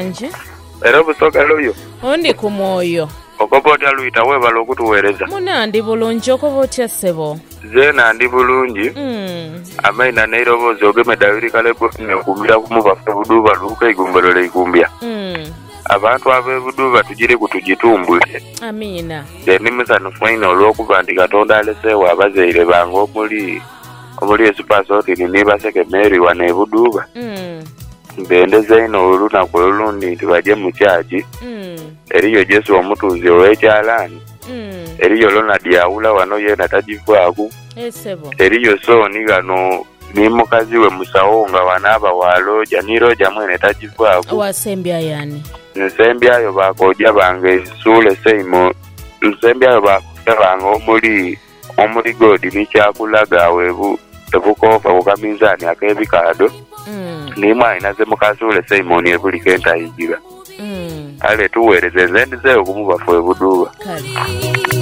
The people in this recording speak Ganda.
bulungi. Era busoka luyo. Ondi ku mwoyo. Okoba otya luyita weebala okutuweereza. Muna ndi bulungi okoba otya ssebo. Zeena ndi bulungi. Amaina n'eiroboozi ogeme Dawiri Kalebo nekumbira kumubafa buduuba luuka igumbolo ikumbya. Abantu ab'ebuduuba tugire kutugitumbule. Amiina. Enimusanufu ino olw'okuba nti Katonda aleseewo abazaire bange omuli Esupasoti Nibaseke Mary wano ebuduuba. Mbendeza ino olunaku olundi nti bajje mu kyaki. Eriyo Jesu omutuuzi ow'ekyalaani. Eriyo Ronald Yawula wano yeena tagivaaku. Eriyo Sooni gano ni mukazi we Musawo nga wanaaba wa Looja ni Looja mwene tagivaaku. Wasembya yani. Nsembyayo baakojja bange Suule Seimo. Nsembyayo baakojja bange omuli Godi nikyakulaga ebukoofa bukaminzaani ak'ebikaado. Nimu alina ze mukasuule Simoni ebuliko entayigira. Ale tuweereze nze ndizeeyo okumubafu ebuduuba.